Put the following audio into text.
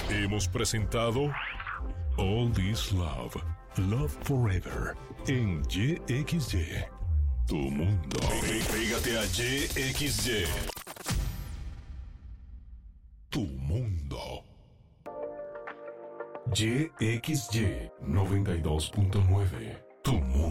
Hemos presentado All This Love, Love Forever, en YXY, tu mundo. Pégate a YXY, tu mundo. YXY 92.9, tu mundo.